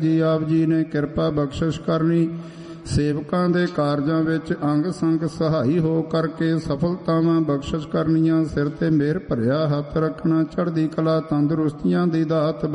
ਜੀ ਆਪ ਜੀ ਨੇ ਕਿਰਪਾ ਬਖਸ਼ਿਸ਼ ਕਰਨੀ, ਸੇਵਕਾਂ ਦੇ ਕਾਰਜਾਂ ਵਿੱਚ ਅੰਗ ਸੰਗ ਸਹਾਈ ਹੋ ਕਰਕੇ ਸਫਲਤਾਵਾਂ ਬਖਸ਼ਿਸ਼ ਕਰਨੀਆਂ, ਸਿਰ ਤੇ ਮਿਹਰ ਭਰਿਆ ਹੱਥ ਰੱਖਣਾ, ਚੜ੍ਹਦੀ ਕਲਾ ਤੰਦਰੁਸਤੀਆਂ ਦੀ ਦਾਤ